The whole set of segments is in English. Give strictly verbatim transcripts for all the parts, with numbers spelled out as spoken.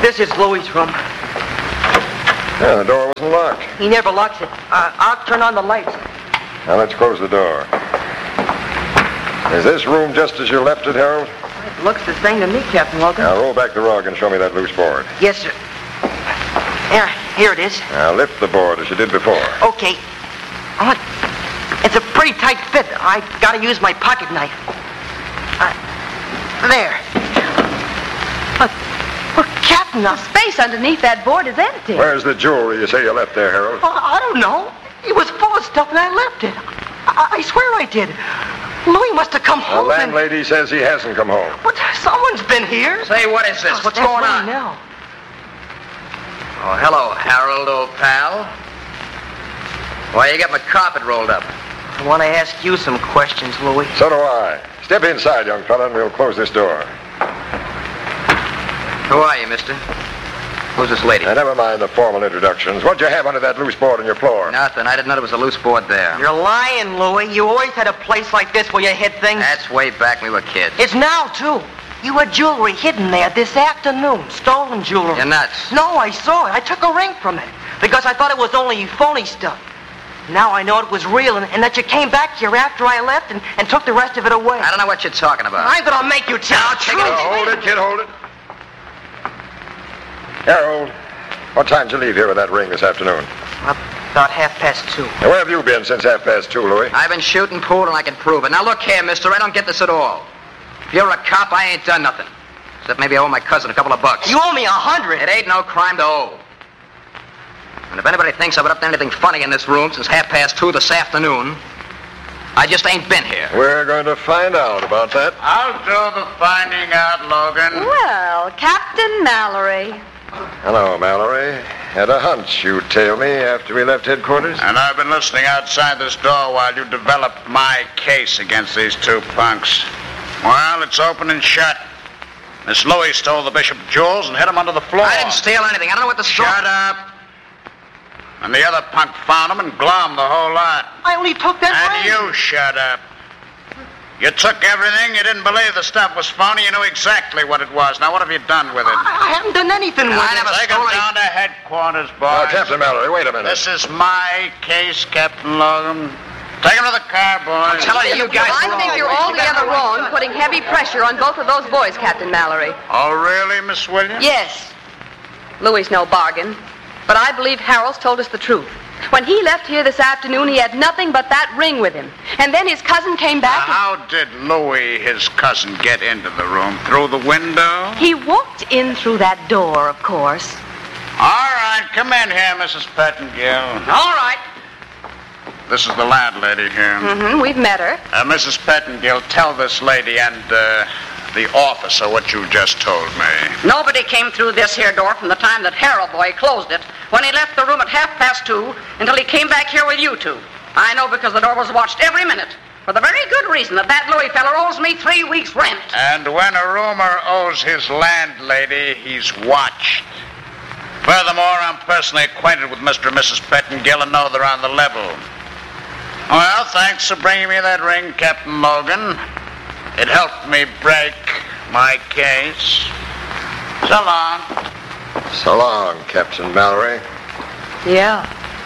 This is Louis' room. Yeah, the door wasn't locked. He never locks it. Uh, I'll turn on the lights. Now, let's close the door. Is this room just as you left it, Harold? It looks the same to me, Captain Logan. Now, roll back the rug and show me that loose board. Yes, sir. Here, here it is. Now, lift the board as you did before. Okay. Oh, it's a pretty tight fit. I gotta use my pocket knife. Uh, there. Uh, well, Captain, uh, The space underneath that board is empty. Where's the jewelry you say you left there, Harold? uh, I don't know. It was full of stuff and I left it. I, I swear I did. Louis must have come The home. and- landlady says he hasn't come home. But someone's been here. Say, what is this? Oh, What's that's going right on? now. Oh, hello, Harold, old pal. Why you got my carpet rolled up? I want to ask you some questions, Louis. So do I. Step inside, young fella, and we'll close this door. Who are you, mister? Who's this lady? Now, never mind the formal introductions. What'd you have under that loose board on your floor? Nothing. I didn't know there was a loose board there. You're lying, Louis. You always had a place like this where you hid things. That's way back when we were kids. It's now, too. You had jewelry hidden there this afternoon. Stolen jewelry. You're nuts. No, I saw it. I took a ring from it because I thought it was only phony stuff. Now I know it was real and, and that you came back here after I left and, and took the rest of it away. I don't know what you're talking about. I'm going to make you tell the take truth. it Oh, hold it, kid, hold it. Harold, what time did you leave here with that ring this afternoon? About half past two. Now, where have you been since half past two, Louis? I've been shooting pool and I can prove it. Now look here, mister, I don't get this at all. If you're a cop, I ain't done nothing. Except maybe I owe my cousin a couple of bucks. You owe me a hundred. It ain't no crime to owe. And if anybody thinks I've been up to anything funny in this room since half past two this afternoon, I just ain't been here. We're going to find out about that. I'll do the finding out, Logan. Well, Captain Mallory. Hello, Mallory. Had a hunch you'd tail me after we left headquarters. And I've been listening outside this door while you developed my case against these two punks. Well, it's open and shut. Miss Louis stole the Bishop jewels and hid them under the floor. I didn't steal anything. I don't know what this is. Shut up. And the other punk found them and glommed the whole lot. I only took that And ring. you shut up. You took everything. You didn't believe the stuff was phony. You knew exactly what it was. Now, what have you done with it? I, I haven't done anything with I it. never Take stole it any- down to headquarters, boys. Now, Captain Mallory, wait a minute. This is my case, Captain Logan. Take him to the car, boys. I'm telling you, you guys I are think wrong. you're altogether wrong putting heavy pressure on both of those boys, Captain Mallory. Oh, really, Miss Williams? Yes. Louis no bargain. But I believe Harold's told us the truth. When he left here this afternoon, he had nothing but that ring with him. And then his cousin came back Now, how did Louis, his cousin, get into the room? Through the window? and... He walked in through that door, of course. All right, come in here, Missus Pettingill. All right. This is the landlady here. Mm-hmm, we've met her. Uh, Missus Pettingill, tell this lady and uh, the officer what you just told me. Nobody came through this here door from the time that Harold boy closed it when he left the room at half past two until he came back here with you two. I know because the door was watched every minute for the very good reason that that Louis feller owes me three weeks' rent. And when a roomer owes his landlady, he's watched. Furthermore, I'm personally acquainted with Mister and Missus Pettingill and know they're on the level. Well, thanks for bringing me that ring, Captain Logan. It helped me break my case. So long. So long, Captain Mallory. Yeah.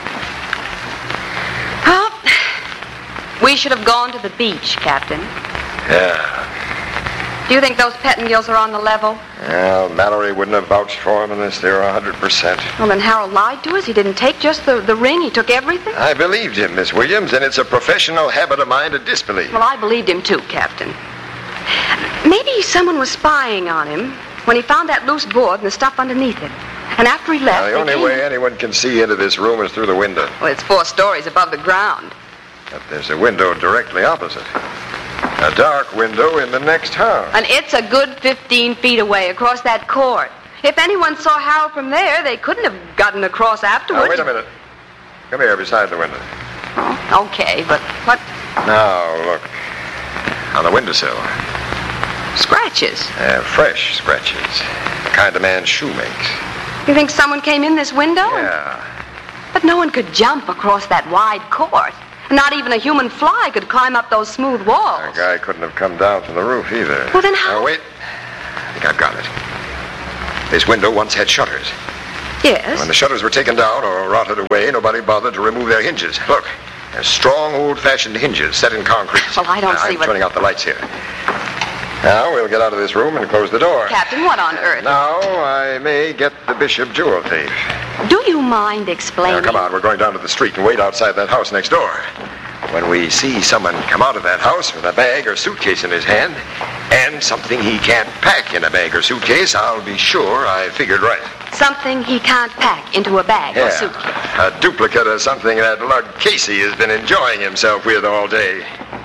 Well, we should have gone to the beach, Captain. Yeah. Do you think those Pettingills are on the level? Well, Mallory wouldn't have vouched for him unless they were one hundred percent. Well, then Harold lied to us. He didn't take just the, the ring. He took everything. I believed him, Miss Williams, and it's a professional habit of mine to disbelieve. Well, I believed him too, Captain. Maybe someone was spying on him when he found that loose board and the stuff underneath it. And after he left... Now, the they only came- way anyone can see into this room is through the window. Well, it's four stories above the ground. But there's a window directly opposite. A dark window in the next house. And it's a good fifteen feet away across that court. If anyone saw Harold from there, they couldn't have gotten across afterwards. Now, wait a minute. Come here beside the window. Oh, okay, but what? Now, look. On the windowsill. Scratches. Uh, fresh scratches. The kind a man's shoe makes. You think someone came in this window? Yeah. But no one could jump across that wide court. Not even a human fly could climb up those smooth walls. A guy couldn't have come down from the roof either. Well, then how- Now, wait. I think I've got it. This window once had shutters. Yes. When the shutters were taken down or rotted away, nobody bothered to remove their hinges. Look, they're strong, old-fashioned hinges set in concrete. Well, I don't Now, see I'm what... turning out the lights here. Now, we'll get out of this room and close the door. Captain, what on earth? Now, I may get the Bishop jewel thief. Do you mind explaining? Now, come on, we're going down to the street and wait outside that house next door. When we see someone come out of that house with a bag or suitcase in his hand, and something he can't pack in a bag or suitcase, I'll be sure I figured right. Something he can't pack into a bag Yeah, or suitcase. a duplicate of something that Lord Casey has been enjoying himself with all day.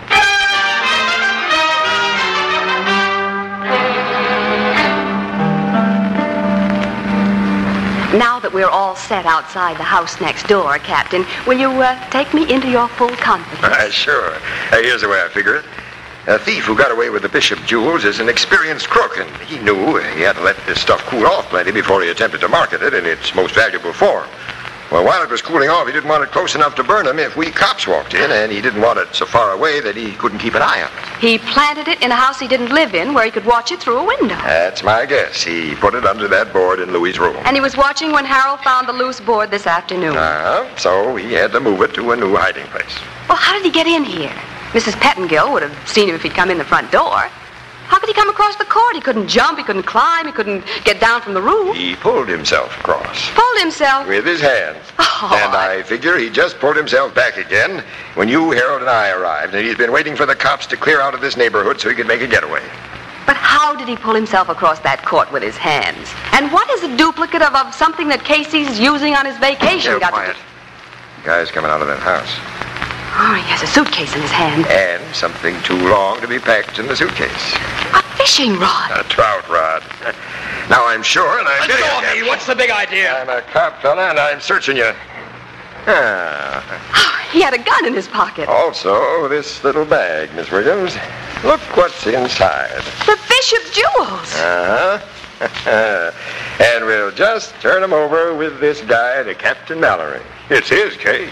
Now that we're all set outside the house next door, Captain, will you uh, take me into your full confidence? Uh, sure. Uh, here's the way I figure it. A thief who got away with the Bishop jewels is an experienced crook, and he knew he had to let this stuff cool off plenty before he attempted to market it in its most valuable form. Well, while it was cooling off, he didn't want it close enough to burn him if we cops walked in, and he didn't want it so far away that he couldn't keep an eye on it. He planted it in a house he didn't live in where he could watch it through a window. That's my guess. He put it under that board in Louis' room. And he was watching when Harold found the loose board this afternoon. Uh-huh. So he had to move it to a new hiding place. Well, how did he get in here? Missus Pettingill would have seen him if he'd come in the front door. How could he come across the court? He couldn't jump, he couldn't climb, he couldn't get down from the roof. He pulled himself across. Pulled himself? With his hands. Oh. And I figure he just pulled himself back again when you, Harold, and I arrived, and he's been waiting for the cops to clear out of this neighborhood so he could make a getaway. But how did he pull himself across that court with his hands? And what is a duplicate of, of something that Casey's using on his vacation? Here, got quiet. To do? The guy's coming out of that house. Oh, he has a suitcase in his hand. And something too long to be packed in the suitcase. A fishing rod. A trout rod. Now I'm sure, and I'm Let go of me. What's the big idea? I'm a cop, fella, and I'm searching you. Ah. Oh, he had a gun in his pocket. Also, this little bag, Miss Williams. Look what's inside. The Bishop jewels. Uh-huh. And we'll just turn them over with this guy to Captain Mallory. It's his case.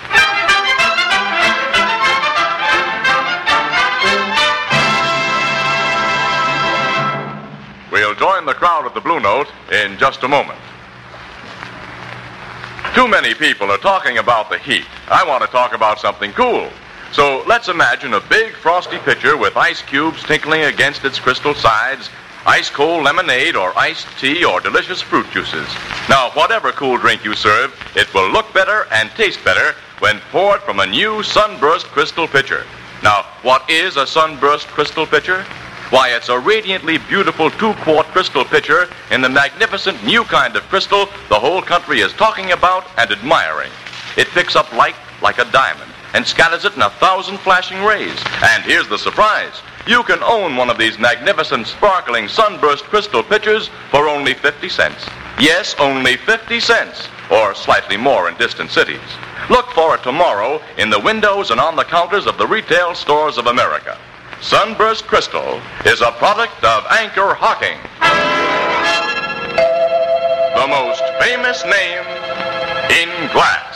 We'll join the crowd at the Blue Note in just a moment. Too many people are talking about the heat. I want to talk about something cool. So let's imagine a big frosty pitcher with ice cubes tinkling against its crystal sides, ice-cold lemonade or iced tea or delicious fruit juices. Now, whatever cool drink you serve, it will look better and taste better when poured from a new Sunburst crystal pitcher. Now, what is a Sunburst crystal pitcher? Why, it's a radiantly beautiful two-quart crystal pitcher in the magnificent new kind of crystal the whole country is talking about and admiring. It picks up light like a diamond and scatters it in a thousand flashing rays. And here's the surprise. You can own one of these magnificent, sparkling Sunburst crystal pitchers for only fifty cents. Yes, only fifty cents, or slightly more in distant cities. Look for it tomorrow in the windows and on the counters of the retail stores of America. Sunburst Crystal is a product of Anchor Hocking, the most famous name in glass.